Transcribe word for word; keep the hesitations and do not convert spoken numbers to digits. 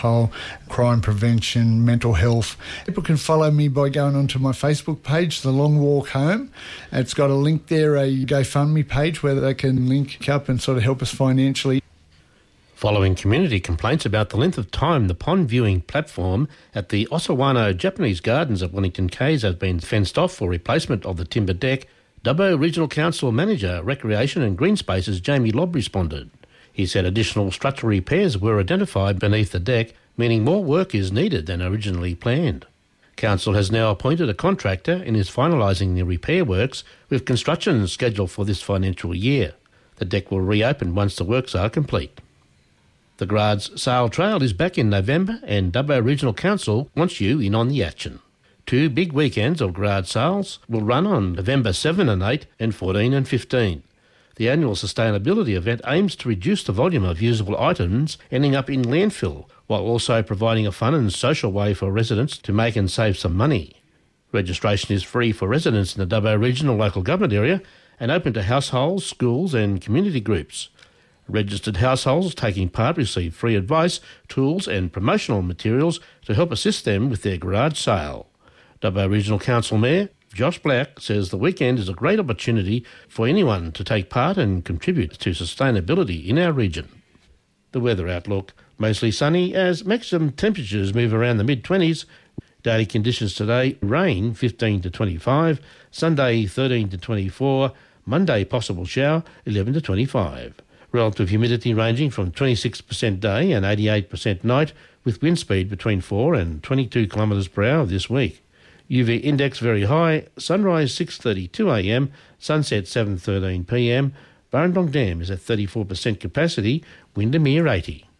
whole crime prevention, mental health. People can follow me by going onto my Facebook page, The Long Walk Home. It's got a link there, a GoFundMe page where they can link up and sort of help us financially. Following community complaints about the length of time the pond viewing platform at the Osawano Japanese Gardens at Wellington Quays has been fenced off for replacement of the timber deck, Dubbo Regional Council Manager, Recreation and Green Spaces Jamie Lobb responded. He said additional structural repairs were identified beneath the deck, meaning more work is needed than originally planned. Council has now appointed a contractor and is finalising the repair works, with construction scheduled for this financial year. The deck will reopen once the works are complete. The Grades Sail Trail is back in November and Dubbo Regional Council wants you in on the action. Two big weekends of Grades Sails will run on November seventh and eighth and fourteen and fifteen. The annual sustainability event aims to reduce the volume of usable items ending up in landfill, while also providing a fun and social way for residents to make and save some money. Registration is free for residents in the Dubbo Regional Local Government area and open to households, schools and community groups. Registered households taking part receive free advice, tools and promotional materials to help assist them with their garage sale. Dubbo Regional Council Mayor Josh Black says the weekend is a great opportunity for anyone to take part and contribute to sustainability in our region. The weather outlook: mostly sunny as maximum temperatures move around the mid-twenties. Daily conditions today: rain fifteen to twenty-five, Sunday thirteen to twenty-four, Monday possible shower eleven to twenty-five. Relative humidity ranging from twenty-six percent day and eighty-eight percent night, with wind speed between four and twenty-two kilometres per hour this week. U V index very high, sunrise six thirty-two a m, sunset seven thirteen p m. Burrendong Dam is at thirty-four percent capacity, Windermere eighty.